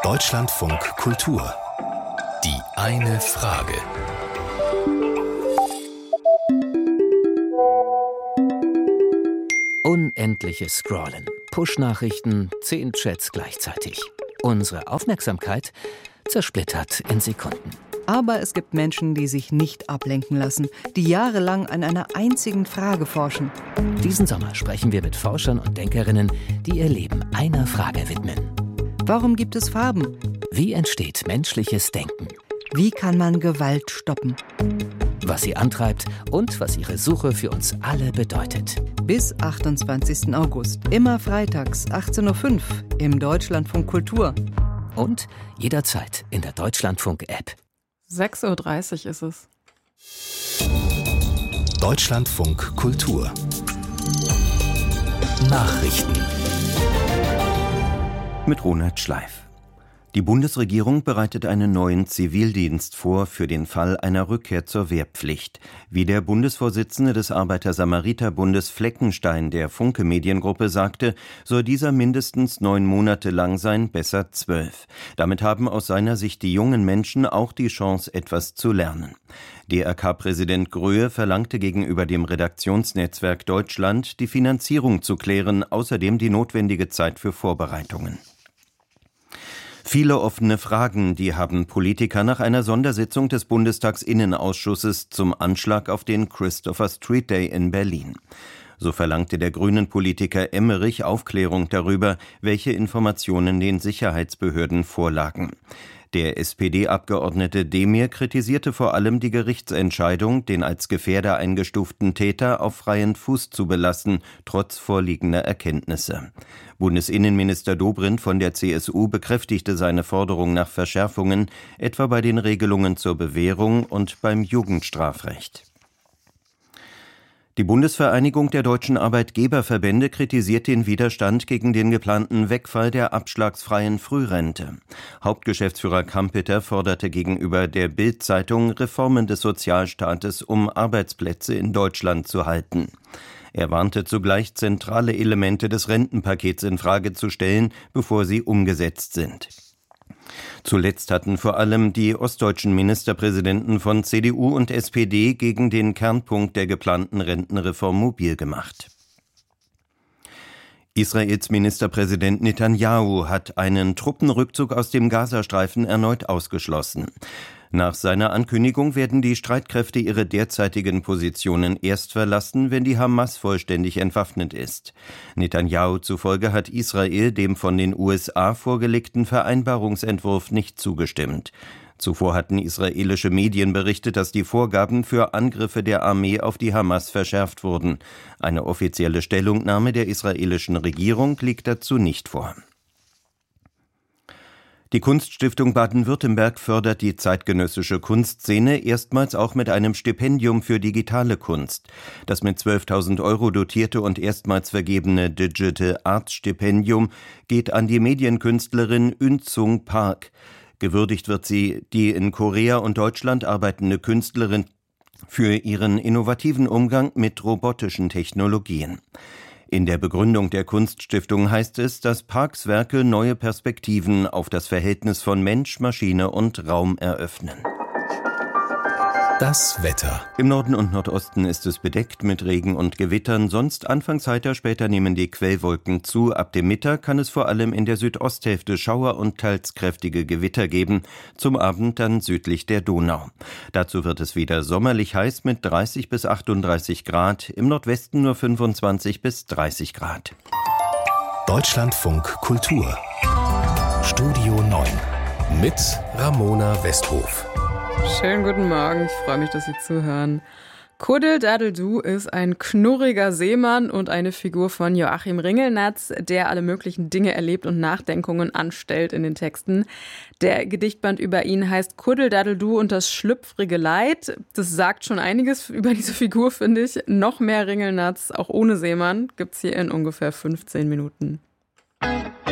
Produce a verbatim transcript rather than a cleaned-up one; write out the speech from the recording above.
Deutschlandfunk Kultur. Die eine Frage. Unendliches Scrollen, Push-Nachrichten, zehn Chats gleichzeitig. Unsere Aufmerksamkeit zersplittert in Sekunden. Aber es gibt Menschen, die sich nicht ablenken lassen, die jahrelang an einer einzigen Frage forschen. Diesen Sommer sprechen wir mit Forschern und Denkerinnen, die ihr Leben einer Frage widmen. Warum gibt es Farben? Wie entsteht menschliches Denken? Wie kann man Gewalt stoppen? Was sie antreibt und was ihre Suche für uns alle bedeutet. Bis achtundzwanzigsten August, immer freitags, achtzehn Uhr fünf im Deutschlandfunk Kultur. Und jederzeit in der Deutschlandfunk-App. sechs Uhr dreißig ist es. Deutschlandfunk Kultur. Nachrichten. Mit Ronald Schleif. Die Bundesregierung bereitet einen neuen Zivildienst vor für den Fall einer Rückkehr zur Wehrpflicht. Wie der Bundesvorsitzende des Arbeiter-Samariter-Bundes Fleckenstein der Funke Mediengruppe sagte, soll dieser mindestens neun Monate lang sein, besser zwölf. Damit haben aus seiner Sicht die jungen Menschen auch die Chance, etwas zu lernen. D R K-Präsident Gröhe verlangte gegenüber dem Redaktionsnetzwerk Deutschland, die Finanzierung zu klären, außerdem die notwendige Zeit für Vorbereitungen. Viele offene Fragen, die haben Politiker nach einer Sondersitzung des Bundestagsinnenausschusses zum Anschlag auf den Christopher Street Day in Berlin. So verlangte der Grünen-Politiker Emmerich Aufklärung darüber, welche Informationen den Sicherheitsbehörden vorlagen. Der S P D-Abgeordnete Demir kritisierte vor allem die Gerichtsentscheidung, den als Gefährder eingestuften Täter auf freien Fuß zu belassen, trotz vorliegender Erkenntnisse. Bundesinnenminister Dobrindt von der C S U bekräftigte seine Forderung nach Verschärfungen, etwa bei den Regelungen zur Bewährung und beim Jugendstrafrecht. Die Bundesvereinigung der deutschen Arbeitgeberverbände kritisiert den Widerstand gegen den geplanten Wegfall der abschlagsfreien Frührente. Hauptgeschäftsführer Kampeter forderte gegenüber der Bild-Zeitung Reformen des Sozialstaates, um Arbeitsplätze in Deutschland zu halten. Er warnte zugleich, zentrale Elemente des Rentenpakets in Frage zu stellen, bevor sie umgesetzt sind. Zuletzt hatten vor allem die ostdeutschen Ministerpräsidenten von C D U und S P D gegen den Kernpunkt der geplanten Rentenreform mobil gemacht. Israels Ministerpräsident Netanyahu hat einen Truppenrückzug aus dem Gazastreifen erneut ausgeschlossen. Nach seiner Ankündigung werden die Streitkräfte ihre derzeitigen Positionen erst verlassen, wenn die Hamas vollständig entwaffnet ist. Netanyahu zufolge hat Israel dem von den U S A vorgelegten Vereinbarungsentwurf nicht zugestimmt. Zuvor hatten israelische Medien berichtet, dass die Vorgaben für Angriffe der Armee auf die Hamas verschärft wurden. Eine offizielle Stellungnahme der israelischen Regierung liegt dazu nicht vor. Die Kunststiftung Baden-Württemberg fördert die zeitgenössische Kunstszene erstmals auch mit einem Stipendium für digitale Kunst. Das mit zwölftausend Euro dotierte und erstmals vergebene Digital Arts Stipendium geht an die Medienkünstlerin Eun-Sung Park. Gewürdigt wird sie, die in Korea und Deutschland arbeitende Künstlerin, für ihren innovativen Umgang mit robotischen Technologien. In der Begründung der Kunststiftung heißt es, dass Parks Werke neue Perspektiven auf das Verhältnis von Mensch, Maschine und Raum eröffnen. Das Wetter. Im Norden und Nordosten ist es bedeckt mit Regen und Gewittern, sonst anfangs heiter, später nehmen die Quellwolken zu. Ab dem Mittag kann es vor allem in der Südosthälfte Schauer und teils kräftige Gewitter geben, zum Abend dann südlich der Donau. Dazu wird es wieder sommerlich heiß mit dreißig bis achtunddreißig Grad, im Nordwesten nur fünfundzwanzig bis dreißig Grad. Deutschlandfunk Kultur. Studio neun mit Ramona Westhof. Schönen guten Morgen, ich freue mich, dass Sie zuhören. Kuddeldaddeldu ist ein knurriger Seemann und eine Figur von Joachim Ringelnatz, der alle möglichen Dinge erlebt und Nachdenkungen anstellt in den Texten. Der Gedichtband über ihn heißt Kuddeldaddeldu und das schlüpfrige Leid. Das sagt schon einiges über diese Figur, finde ich. Noch mehr Ringelnatz, auch ohne Seemann, gibt's hier in ungefähr fünfzehn Minuten.